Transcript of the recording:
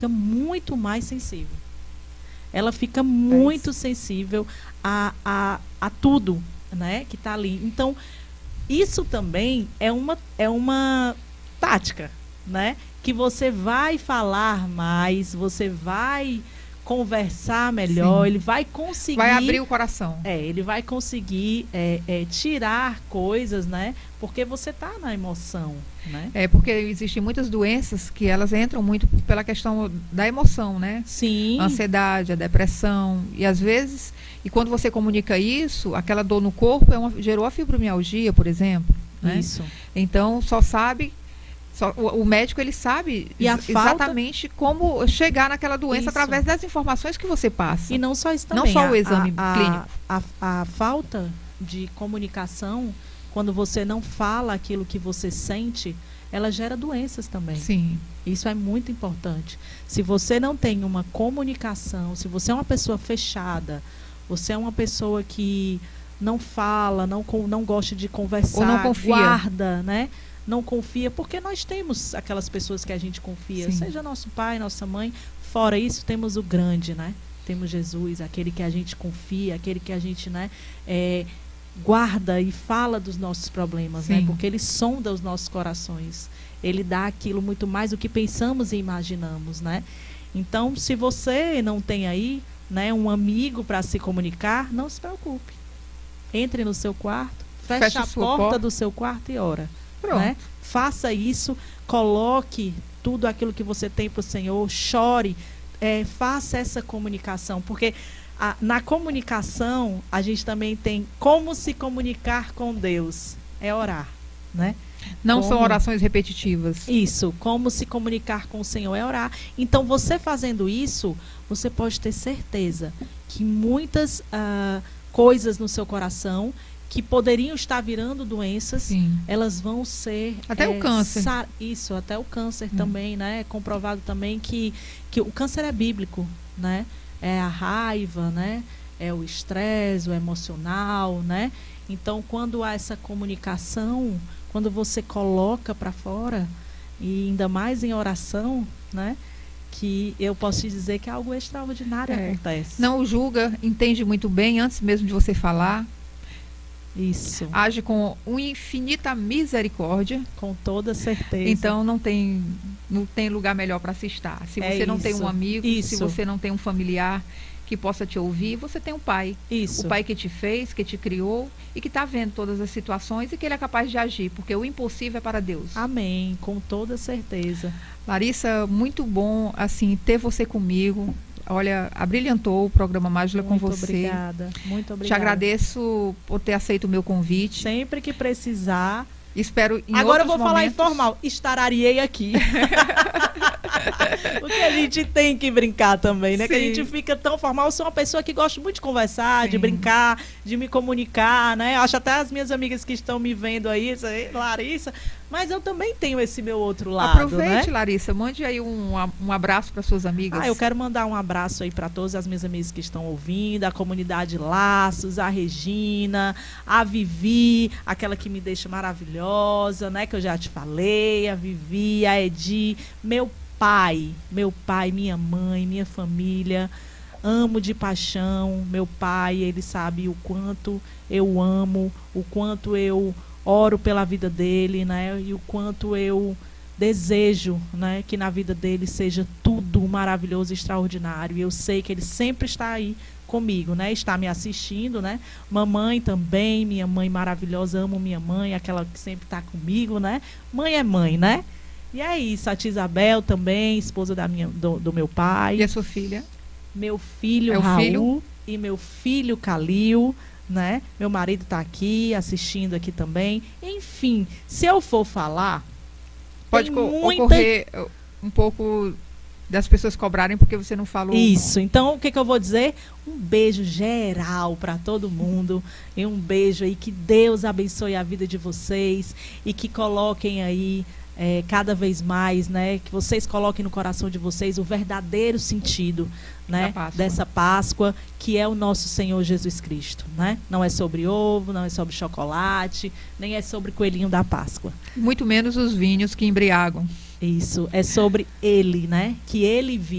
fica muito mais sensível. Ela fica muito sensível a tudo, né, que está ali. Então, isso também é uma tática, né? Que você vai falar mais, você vai conversar melhor, ele vai conseguir... Vai abrir o coração. Ele vai conseguir tirar coisas, né? Porque você está na emoção, né? Porque existem muitas doenças que elas entram muito pela questão da emoção, né? Sim. A ansiedade, a depressão. E às vezes, quando você comunica isso, aquela dor no corpo gerou a fibromialgia, por exemplo. Né? Isso. Então, o médico ele sabe exatamente como chegar naquela doença através das informações que você passa. E não só isso também. Não só o exame clínico. A falta de comunicação, quando você não fala aquilo que você sente, ela gera doenças também. Sim. Isso é muito importante. Se você não tem uma comunicação, se você é uma pessoa fechada, você é uma pessoa que não fala, não gosta de conversar, ou não confia. Guarda, né? Não confia, porque nós temos aquelas pessoas que a gente confia, Sim. seja nosso pai, nossa mãe. Fora isso, temos o grande, né? Temos Jesus, aquele que a gente confia, aquele que a gente, né, guarda e fala dos nossos problemas, né? Porque ele sonda os nossos corações. Ele dá aquilo muito mais do que pensamos e imaginamos, né? Então, se você não tem aí, né, um amigo para se comunicar, não se preocupe. Entre no seu quarto, feche a porta do seu quarto e ora. Né? Faça isso, coloque tudo aquilo que você tem para o Senhor, chore, faça essa comunicação, porque na comunicação a gente também tem como se comunicar com Deus, é orar, né? Não são orações repetitivas. Isso, como se comunicar com o Senhor é orar. Então, você fazendo isso, você pode ter certeza que muitas coisas no seu coração que poderiam estar virando doenças, elas vão ser... Até o câncer. Isso, até o câncer também, né? É comprovado também que o câncer é bíblico, né? É a raiva, né? É o estresse, o emocional, né? Então, quando há essa comunicação, quando você coloca para fora, e ainda mais em oração, né? Que eu posso te dizer que algo extraordinário acontece. Não julga, entende muito bem antes mesmo de você falar. Isso. Age com uma infinita misericórdia. Com toda certeza. Então não tem lugar melhor para se estar. Se você não tem um amigo, se você não tem um familiar que possa te ouvir, você tem um pai. Isso. O pai que te fez, que te criou e que está vendo todas as situações e que ele é capaz de agir, porque o impossível é para Deus. Amém, com toda certeza. Larissa, muito bom assim ter você comigo. Olha, abrilhantou o programa Mágila com você. Obrigada, muito obrigada. Te agradeço por ter aceito o meu convite. Sempre que precisar. Espero em Agora eu vou momentos... falar informal. Estarariei aqui. Porque a gente tem que brincar também, né? Sim. Que a gente fica tão formal. Eu sou uma pessoa que gosta muito de conversar, de brincar, de me comunicar, né? Eu acho até as minhas amigas que estão me vendo aí, Larissa, mas eu também tenho esse meu outro lado. Aproveite, né? Larissa, mande aí um abraço para suas amigas. Eu quero mandar um abraço aí para todas as minhas amigas que estão ouvindo, a comunidade Laços, a Regina, a Vivi, aquela que me deixa maravilhosa, né? Que eu já te falei, a Vivi, a Edi, meu pai, minha mãe, minha família. Amo de paixão meu pai, ele sabe o quanto eu amo, o quanto eu oro pela vida dele, né? E o quanto eu desejo, né, que na vida dele seja tudo maravilhoso, extraordinário. E eu sei que ele sempre está aí comigo, né? Está me assistindo, né? Mamãe também, minha mãe maravilhosa, amo minha mãe, aquela que sempre está comigo, né? Mãe é mãe, né? E é isso, a tia Isabel também, esposa do meu pai. E a sua filha? Meu filho Raul e meu filho Calil, né? Meu marido está aqui, assistindo aqui também. Enfim, se eu for falar... Pode ocorrer um pouco das pessoas cobrarem porque você não falou. Isso, então o que eu vou dizer? Um beijo geral para todo mundo. E um beijo aí, que Deus abençoe a vida de vocês. E que coloquem aí... cada vez mais, né, que vocês coloquem no coração de vocês o verdadeiro sentido, né, dessa Páscoa, que é o nosso Senhor Jesus Cristo, né? Não é sobre ovo, não é sobre chocolate, nem é sobre coelhinho da Páscoa. Muito menos os vinhos que embriagam. Isso, é sobre ele, né? Que ele vive.